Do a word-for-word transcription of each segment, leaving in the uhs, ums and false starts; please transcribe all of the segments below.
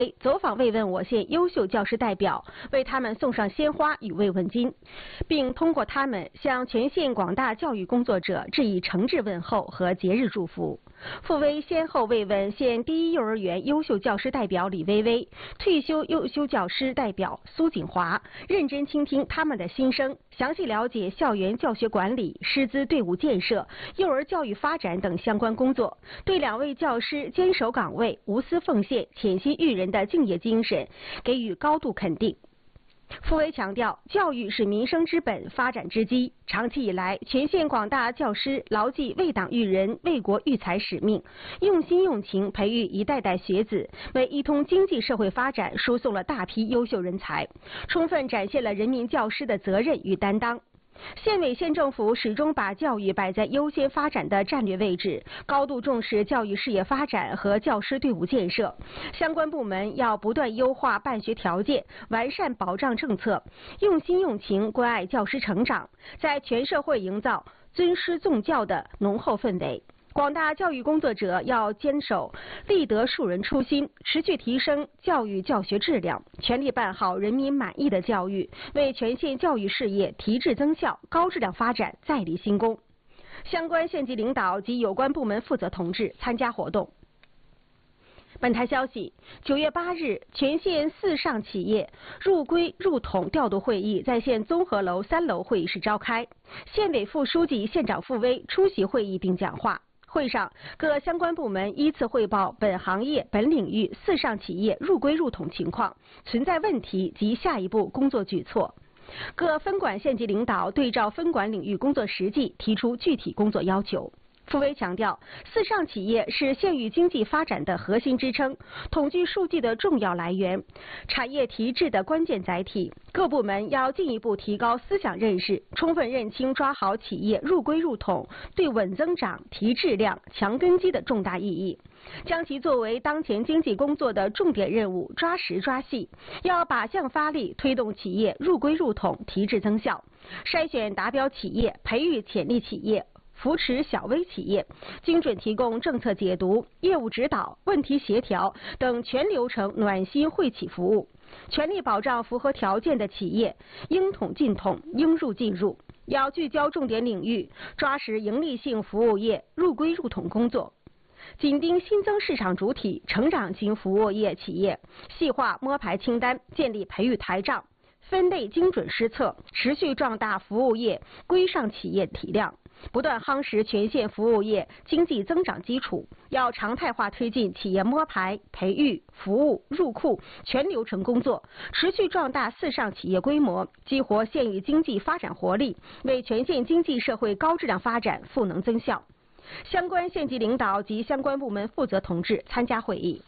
走访慰问我县优秀教师代表，为他们送上鲜花与慰问金，并通过他们向全县广大教育工作者致以诚挚问候和节日祝福。傅威先后慰问县第一幼儿园优秀教师代表李薇薇、退休优秀教师代表苏锦华，认真倾听他们的心声，详细了解校园教学管理、师资队伍建设、幼儿教育发展等相关工作，对两位教师坚守岗位、无私奉献、潜心育人的敬业精神给予高度肯定。傅威强调，教育是民生之本、发展之基。长期以来，全县广大教师牢记为党育人、为国育才使命，用心用情培育一代代学子，为一通经济社会发展输送了大批优秀人才，充分展现了人民教师的责任与担当。县委县政府始终把教育摆在优先发展的战略位置，高度重视教育事业发展和教师队伍建设。相关部门要不断优化办学条件，完善保障政策，用心用情关爱教师成长，在全社会营造尊师重教的浓厚氛围。广大教育工作者要坚守立德树人初心，持续提升教育教学质量，全力办好人民满意的教育，为全县教育事业提质增效、高质量发展再立新功。相关县级领导及有关部门负责同志参加活动。本台消息，九月八日，全县四上企业入规入统调度会议在县综合楼三楼会议室召开，县委副书记、县长傅威出席会议并讲话。会上，各相关部门依次汇报本行业、本领域四上企业入规入统情况、存在问题及下一步工作举措。各分管县级领导对照分管领域工作实际，提出具体工作要求。傅威强调，四上企业是县域经济发展的核心支撑，统计数据的重要来源，产业提质的关键载体。各部门要进一步提高思想认识，充分认清抓好企业入规入统对稳增长、提质量、强根基的重大意义，将其作为当前经济工作的重点任务，抓实抓细，要靶向发力，推动企业入规入统、提质增效，筛选达标企业，培育潜力企业，扶持小微企业，精准提供政策解读、业务指导、问题协调等全流程暖心惠企服务，全力保障符合条件的企业应统进统、应入进入。要聚焦重点领域，抓实盈利性服务业入规入统工作，紧盯新增市场主体、成长型服务业企业，细化摸排清单，建立培育台账，分类精准施策，持续壮大服务业规上企业体量，不断夯实全县服务业经济增长基础。要常态化推进企业摸排、培育、服务、入库全流程工作，持续壮大四上企业规模，激活县域经济发展活力，为全县经济社会高质量发展赋能增效。相关县级领导及相关部门负责同志参加会议。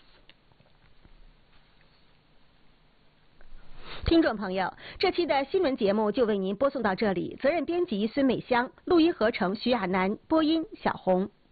听众朋友，这期的新闻节目就为您播送到这里，责任编辑孙美香，录音合成徐亚楠，播音小红。